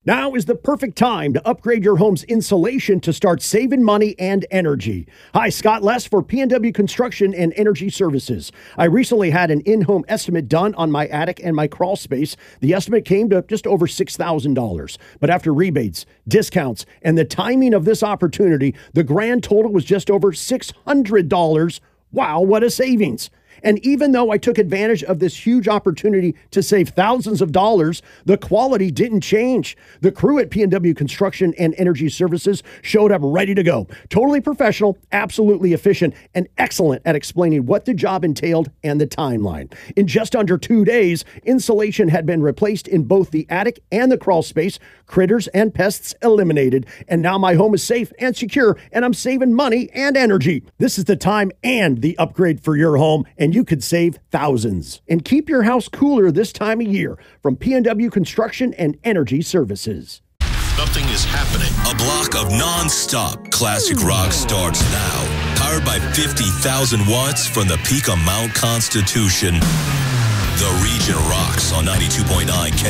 Now is the perfect time to upgrade your home's insulation to start saving money and energy. Hi, Scott Less for PNW Construction and Energy Services. I recently had an in-home estimate done on my attic and my crawl space. The estimate came to just over $6,000. But after rebates, discounts, and the timing of this opportunity, the grand total was just over $600. Wow, what a savings. And even though I took advantage of this huge opportunity to save thousands of dollars, the quality didn't change. The crew at PNW Construction and Energy Services showed up ready to go. Totally professional, absolutely efficient, and excellent at explaining what the job entailed and the timeline. In just under 2 days, insulation had been replaced in both the attic and the crawl space, critters and pests eliminated, and now my home is safe and secure, and I'm saving money and energy. This is the time and the upgrade for your home, and you could save thousands. And keep your house cooler this time of year from PNW Construction and Energy Services. Something is happening. A block of non-stop classic rock starts now. Powered by 50,000 watts from the peak of Mount Constitution. The region rocks on 92.9 K.